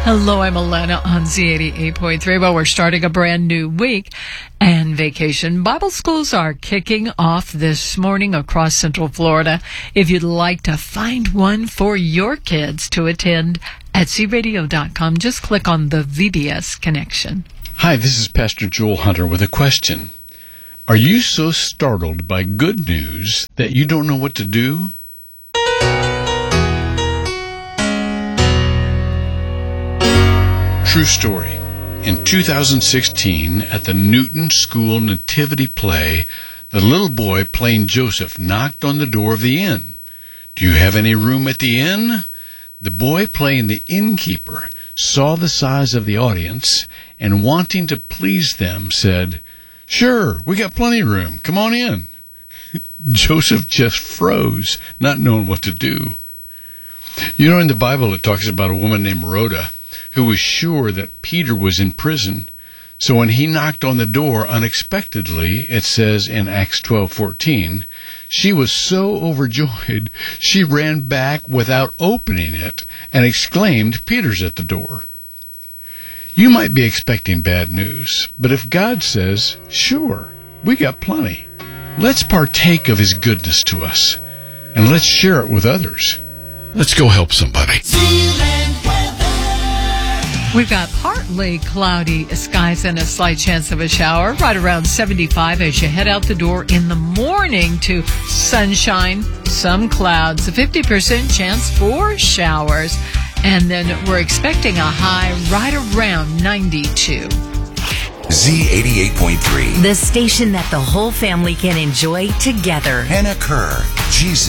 Hello, I'm Alana on Z88.3. Well, we're starting a brand new week, and Vacation Bible Schools are kicking off this morning across Central Florida. If you'd like to find one for your kids to attend at ZRadio.com, just click on the VBS connection. Hi, this is Pastor Joel Hunter with a question. Are you so startled by good news that you don't know what to do? True story. In 2016, at the Newton School Nativity Play, the little boy playing Joseph knocked on the door of the inn. Do you have any room at the inn? The boy playing the innkeeper saw the size of the audience and, wanting to please them, said, "Sure, we got plenty of room. Come on in." Joseph just froze, not knowing what to do. You know, in the Bible it talks about a woman named Rhoda who was sure that Peter was in prison. So when he knocked on the door unexpectedly, it says in Acts 12:14, she was so overjoyed she ran back without opening it and exclaimed, "Peter's at the door." You might be expecting bad news, but if God says, "Sure, we got plenty," let's partake of his goodness to us, and let's share it with others. Let's go help somebody. We've got partly cloudy skies and a slight chance of a shower, right around 75 as you head out the door in the morning, to sunshine, some clouds, a 50% chance for showers, and then we're expecting a high right around 92. Z88.3. The station that the whole family can enjoy together. Hannah Kerr, Jesus.